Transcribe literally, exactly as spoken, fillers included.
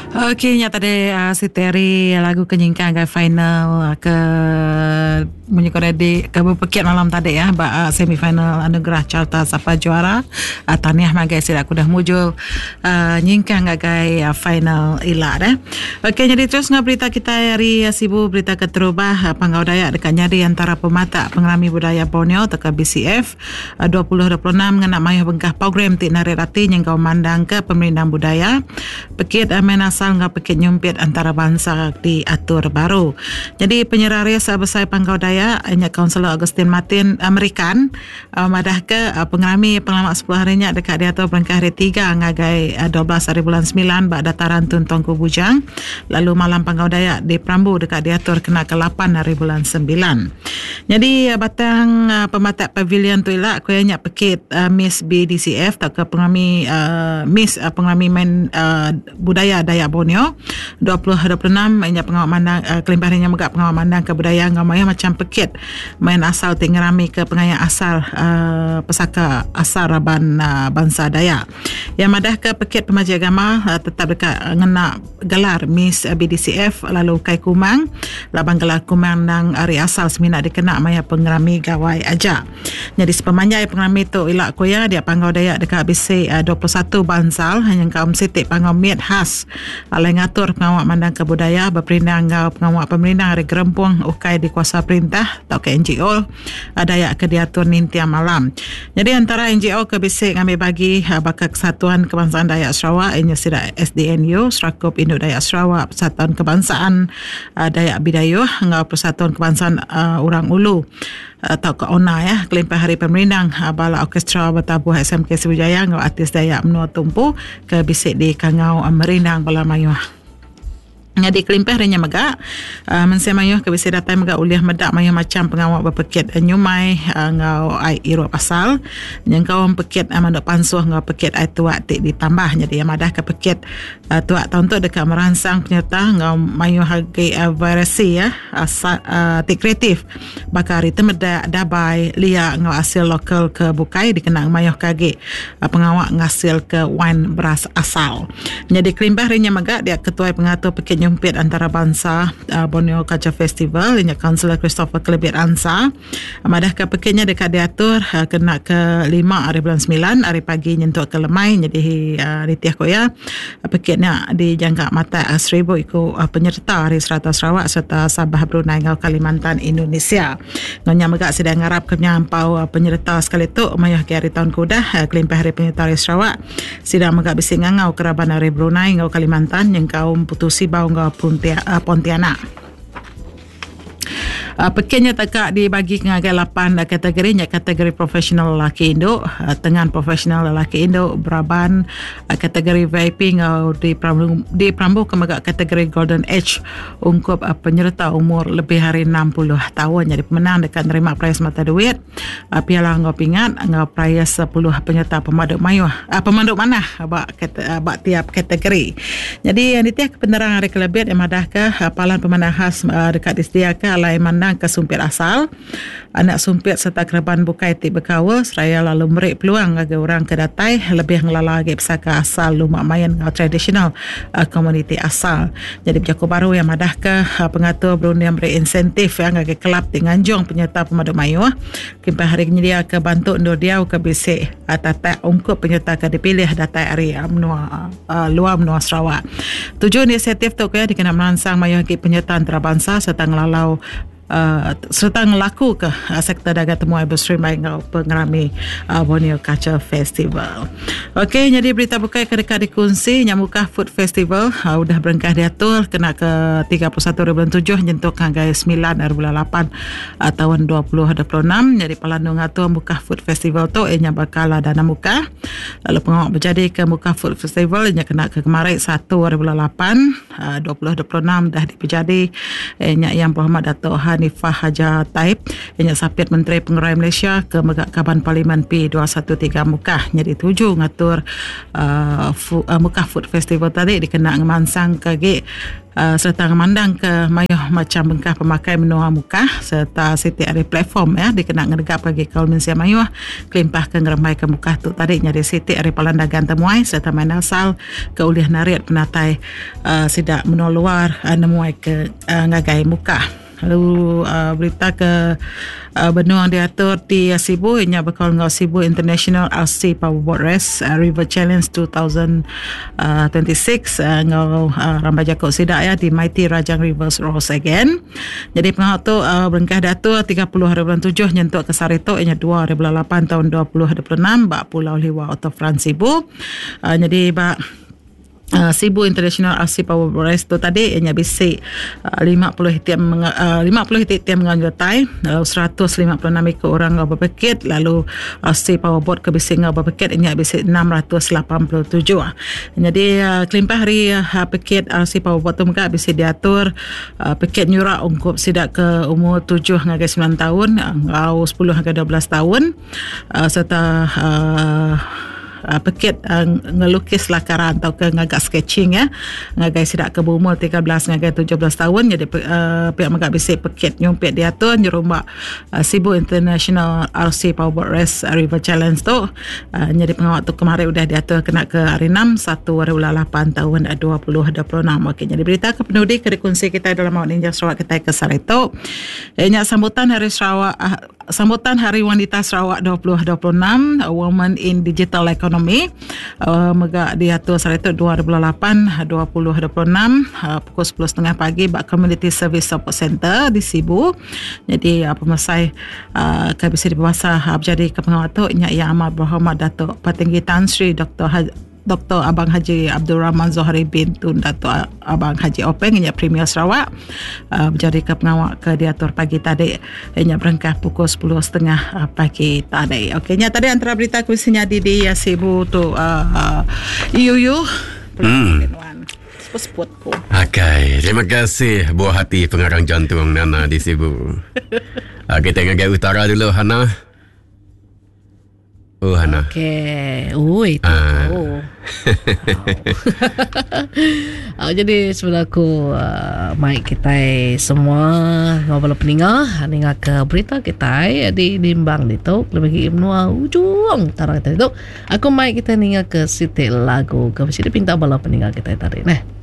Okey, nya tadi uh, si Terry lagu kenyingkan ke final uh, ke bunyi koredi ke berpekit malam tadi ya, ba uh, semifinal anugerah Carta Siapa Juara. Uh, tahniah magai sila aku dah mujul uh, nyingkan gagai uh, final ilat eh. Okey, jadi terus ngah berita kita hari uh, sibu berita keterubah uh, Panggau Dayak dekat nyadi antara pemata pengerami budaya Borneo teka B C F uh, dua puluh dua puluh enam ngena mayah bengkah program Tik Nari Rati yang kau mandang ke pemerintah budaya pekit uh, menas asal ngah pekit nyumpit antara bangsa diatur baru. Jadi penyeraris uh, besar Panggau Dayak hanya Kaunselor Augustine Martin Amerikan uh, madah ke uh, pengerami pengalaman sepuluh harinya dekat diatur berangkah hari tiga ngagai uh, dua belas hari bulan sembilan bak dataran Tun Tongku Bujang, lalu malam Panggau Dayak di Perambu dekat diatur kena ke lapan hari bulan sembilan. Jadi uh, batang uh, pematak pavilion tu ilak kuenya pekit uh, Miss B D C F tak ke pengerami uh, Miss uh, pengerami main uh, budaya Dayak Borneo dua puluh dua puluh enam inya pengawal mandang uh, kelimpahannya megak pengawal mandang kebudayaan ngamaya macam pekit main asal tingerami ke pengayang asal uh, pesaka asal raban uh, bangsa Dayak yang madah ke pekit pemaji agama uh, tetap dekat uh, ngena gelar Miss uh, B D C F lalu kai kumang labang gelar kumang nang ari asal semina dikena maya pengerami gawai aja. Jadi sepemanjai pengerami tu ilak kuya dia Panggau Dayak dekat B C uh, dua puluh satu bansal hanya kaum sitik Panggau miat khas alai ngatur pengawak mandang kebudaya berperintah ngau pengawak pemerintah hari gerempung ukai di kuasa perintah atau ke N G O Dayak ke diatur nintiam malam. Jadi antara N G O ke bisik ngambil bagi bakal Kesatuan Kebangsaan Dayak Sarawak ianya sida S D N U Serakup Induk Dayak Sarawak, Persatuan Kebangsaan uh, Dayak Bidayuh ngau Persatuan Kebangsaan uh, Orang Ulu atau ke O N A ya, kelimpah hari pemerintah uh, bala orkestra bertabuh S M K Sriwijaya ngau artis Dayak menua tumpu ke bisik di Kangau uh, merindang bala mayuh. Jadi kelimpah harinya megak uh, mensia mayuh ke bisi datai megak uliah medak mayuh macam pengawak berpekit uh, nyumai uh, ngau ai irup asal yang kau pekit uh, manduk pansuh ngau pekit ai tuak tik ditambah. Jadi yang madah ke pekit uh, tuak tahun tu dekat merangsang penyerta ngau mayuh hagi uh, variasi ya asal uh, tik kreatif bakari temedak dabai lia ngau hasil lokal ke bukai dikenang mayuh kagi uh, pengawak ngasil ke wine beras asal. Jadi kelimpah harinya megak dia ketua pengatur pekit nyumpit antara bangsa uh, Borneo Culture Festival inya Kaunselor Christopher Kelebit Ansa madah ke pekitnya dekat diatur uh, kena ke lima hari bulan sembilan hari pagi nyentuk ke lemai jadi uh, ritiah koya uh, pekitnya dijangka mata uh, seribu ikut uh, penyerta hari serata Sarawak serta Sabah Brunei ngau Kalimantan Indonesia ngonya megak sedang ngarap kenyampau uh, penyerta sekali tu mayah ke hari tahun kudah uh, kelimpah hari penyerta hari Sarawak sidang megak bisi ngau keraban hari Brunei ngau Kalimantan yang kaum putusi bau ngau Pontianak. Uh, pekitnya tekak dibagi ngagai lapan uh, kategorinya kategori profesional lelaki Indo uh, tengan profesional lelaki Indo beraban uh, kategori V I P ngau di Perambu di Perambu kemegak kategori Golden Age ungkup uh, penyerta umur lebih hari enam puluh tahun. Jadi pemenang dekat nerima prize mata duit uh, piala ngau pingat ngau prize sepuluh penyerta pemaduk mayuh uh, pemaduk manah bak uh, bak tiap kategori. Jadi yang ditiah kebenaran hari kelebit yang madah ke uh, palan pemanah khas uh, dekat disediakan alai mandang ke sumpit asal anak sumpit serta keraban bukai tik berkawa seraya lalu merik peluang bagi orang kedatai lebih ngelala lagi pesaka asal lumak mayan ngau tradisional uh, komuniti asal. Jadi berjaku baru yang madah ke uh, pengatur berunding beri insentif yang bagi kelab di Nganjung penyerta pemaduk mayuh kempa hari ini dia ke bantu undur dia ke bisik uh, tatak ungkup penyerta ke dipilih datai hari uh, menua, uh, luar menua Sarawak. Tujuan inisiatif tu kaya dikenal merangsang mayuh ke penyerta antarabangsa serta ngelalau Uh, serta ngelaku ke uh, sektor dagang temuai berserimai ngau pengerami uh, Borneo Culture Festival. Okey, jadi berita bukai kedekat dikongsi nyamukah Food Festival uh, udah berengkah diatur kena ke tiga puluh satu bulan tujuh nyentuk hingga sembilan bulan lapan uh, tahun dua puluh dua puluh enam. Jadi pelandung atur muka Food Festival tu ianya bakal dana muka lalu pengawak berjadi ke muka Food Festival ianya kena ke kemarin satu bulan lapan uh, dua puluh dua puluh enam dah dipejadi ianya yang Muhammad Dato' Had Hanifah Haja Taib yang sapit Menteri Pengerai Malaysia ke megak Kaban Parlimen P dua satu tiga Mukah jadi tuju ngatur uh, fu, uh, Mukah Food Festival tadi dikena ngemansang ke Uh, serta memandang ke mayuh macam bengkah pemakai menua Mukah serta setiap ada platform ya dikena ngedegap bagi kaum Malaysia mayuh kelimpah ke ngeremai ke Mukah tu tadi nyari setiap ada palandagan temuai serta main asal ke uliah nariat penatai uh, sidak menua luar uh, nemuai ke uh, ngagai Mukah. Lalu uh, berita ke uh, benua diatur di uh, Sibu ianya bakal ngau Sibu International R C Powerboat Race uh, River Challenge dua ribu dua puluh enam uh, ngau uh, Rambah Jakok Sidak ya di Mighty Rajang Rivers Rose again. Jadi pengau tu uh, berengkah datur tiga puluh hari bulan tujuh nyentuk ke Sarito ianya dua hari bulan lapan tahun dua ribu dua puluh enam bak Pulau Liwa Auto France Sibu. Uh, jadi bak Uh, Sibu International R C Power Race tu tadi ianya bisik uh, lima puluh hitiam uh, lima puluh hitiam mengambil tai lalu seratus lima puluh enam ikut orang ngau berpeket lalu R C Powerboat ke bisik ngau berpeket ianya bisik enam ratus lapan puluh tujuh. Jadi uh, kelimpah hari uh, peket R C Powerboat tu muka bisik diatur uh, peket nyurak ungkup sidak ke umur tujuh hingga sembilan tahun ngau sepuluh hingga dua belas tahun uh, serta uh, Uh, peket uh, ngelukis lakaran atau ke ngagak sketching ya ngagai sidak ke berumur tiga belas ngagai tujuh belas tahun jadi uh, pihak magak bisik peket nyumpit diatur nyerumbak uh, Sibu International R C Powerboat Race uh, River Challenge tu uh, jadi pengawal tu kemarin udah diatur kena ke hari enam satu hari bulan lapan tahun dua ribu dua puluh enam. Okey, jadi berita ke penudi ke dikunci kita dalam Awak Ninja Sarawak kita ke Sarito ianya sambutan hari Sarawak uh, sambutan Hari Wanita Sarawak dua ribu dua puluh enam Women in Digital Economy uh, megak diatur Sarito dua ribu lapan dua ribu dua puluh enam uh, pukul sepuluh tiga puluh pagi bak Community Service Support Center di Sibu. Jadi uh, pemasai uh, ke bisa dibawasa uh, jadi ke pengawal tu nya Yang Amat Berhormat Datuk Petinggi Tan Sri Doktor Haji Doktor Abang Haji Abdul Rahman Zohari bin Tun Datuk Abang Haji Openg ianya Premier Sarawak uh, menjadi ke pengawal ke diatur pagi tadi ianya berengkah pukul sepuluh tiga puluh pagi tadi. Okey, nya tadi antara berita kuisinya di di ya Sibu tu uh, uh, Yuyu hmm. Seput-seputku. Okay, terima kasih buah hati pengarang jantung Nana di Sibu. uh, kita ngagai utara dulu Hana. Oh Hana. Okey. Oh itu. Ah. Oh. oh, jadi sebelahku uh, mic kita semua ngobrol peninggal ningal ke berita kita di limbang itu lebih imnua ujung tarang kita itu. Aku mic kita ningal ke siti lagu ke sini pinta bala peninggal kita tadi nah.